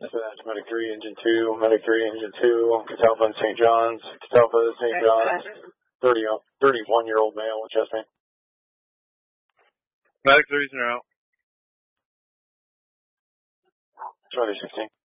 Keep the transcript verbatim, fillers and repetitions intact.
Dispatch, Medic three, Engine two, Medic three, Engine two, Catalpa and Saint John's, Catalpa, Saint John's, thirty, thirty-one-year-old male with chest pain. Medic three's in out. twenty sixteen.